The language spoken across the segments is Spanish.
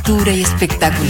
cultura y espectáculo.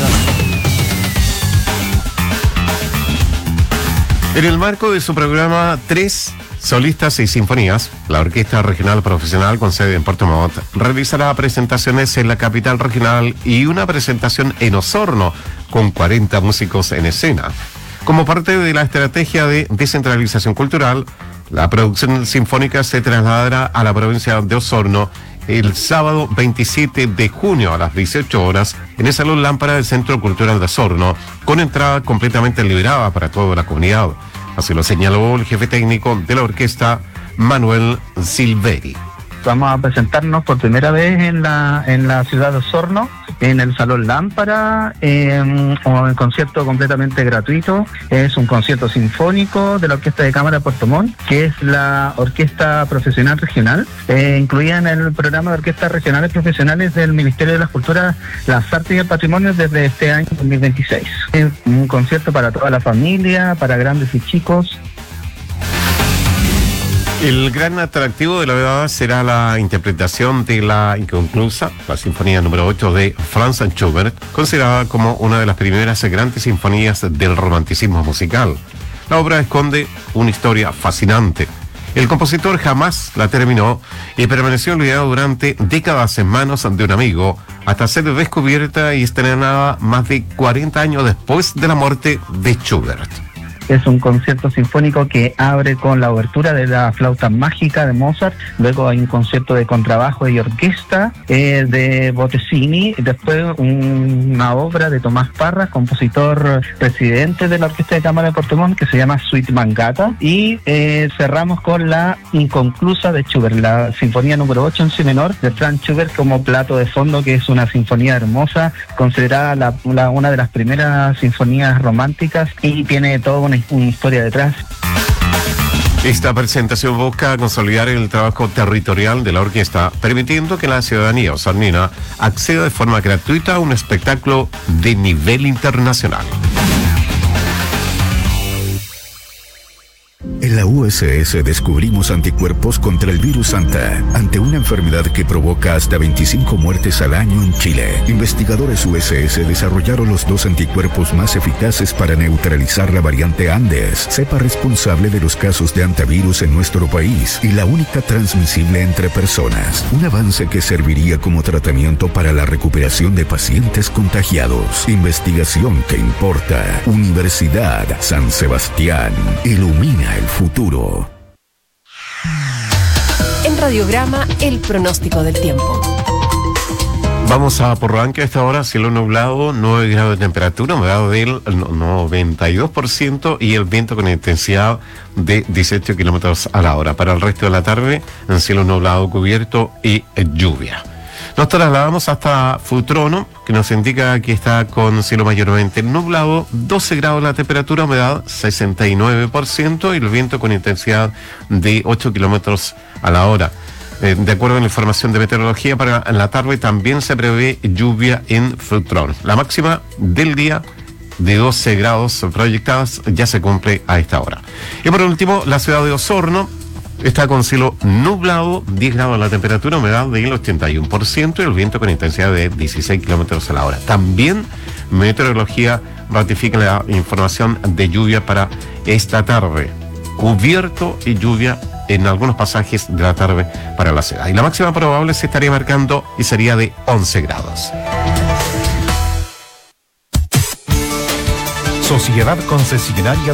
En el marco de su programa Tres Solistas y Sinfonías, la Orquesta Regional Profesional con sede en Puerto Montt realizará presentaciones en la capital regional y una presentación en Osorno con 40 músicos en escena. Como parte de la estrategia de descentralización cultural, la producción sinfónica se trasladará a la provincia de Osorno el sábado 27 de junio a las 18 horas en el Salón Lámpara del Centro Cultural de Osorno, con entrada completamente liberada para toda la comunidad. Así lo señaló el jefe técnico de la orquesta, Manuel Silveri. Vamos a presentarnos por primera vez en la ciudad de Osorno, en el Salón Lámpara, un concierto completamente gratuito. Es un concierto sinfónico de la Orquesta de Cámara de Puerto Montt, que es la Orquesta Profesional Regional, incluida en el programa de Orquestas Regionales Profesionales del Ministerio de las Culturas, las Artes y el Patrimonio desde este año 2026. Es un concierto para toda la familia, para grandes y chicos. El gran atractivo de la velada será la interpretación de la inconclusa, la Sinfonía número 8 de Franz Schubert, considerada como una de las primeras grandes sinfonías del romanticismo musical. La obra esconde una historia fascinante. El compositor jamás la terminó y permaneció olvidado durante décadas en manos de un amigo, hasta ser descubierta y estrenada más de 40 años después de la muerte de Schubert. Es un concierto sinfónico que abre con la obertura de la flauta mágica de Mozart, luego hay un concierto de contrabajo y orquesta de Bottesini, después una obra de Tomás Parra, compositor presidente de la Orquesta de Cámara de Puerto Montt, que se llama Suite Mangata, y cerramos con la inconclusa de Schubert, la Sinfonía número 8 en si menor de Franz Schubert como plato de fondo, que es una sinfonía hermosa, considerada una de las primeras sinfonías románticas y tiene toda una historia detrás. Esta presentación busca consolidar el trabajo territorial de la orquesta, permitiendo que la ciudadanía osornina acceda de forma gratuita a un espectáculo de nivel internacional. En la USS descubrimos anticuerpos contra el virus Anta, ante una enfermedad que provoca hasta 25 muertes al año en Chile. Investigadores USS desarrollaron los 2 anticuerpos más eficaces para neutralizar la variante Andes, cepa responsable de los casos de antivirus en nuestro país y la única transmisible entre personas. Un avance que serviría como tratamiento para la recuperación de pacientes contagiados. Investigación que importa. Universidad San Sebastián. Ilumina el futuro. En Radiograma, el pronóstico del tiempo. Vamos a Porranque a esta hora, cielo nublado, 9 grados de temperatura, humedad del 92% y el viento con intensidad de 18 kilómetros a la hora. Para el resto de la tarde, en cielo nublado cubierto y lluvia. Nos trasladamos hasta Futrono, que nos indica que está con cielo mayormente nublado, 12 grados la temperatura, humedad 69% y el viento con intensidad de 8 kilómetros a la hora. De acuerdo a la información de meteorología, para la tarde también se prevé lluvia en Futrono. La máxima del día de 12 grados proyectadas ya se cumple a esta hora. Y por último, la ciudad de Osorno está con cielo nublado, 10 grados la temperatura, humedad del 81% y el viento con intensidad de 16 kilómetros a la hora. También meteorología ratifica la información de lluvia para esta tarde. Cubierto y lluvia en algunos pasajes de la tarde para la ciudad. Y la máxima probable se estaría marcando y sería de 11 grados. Sociedad Concesionaria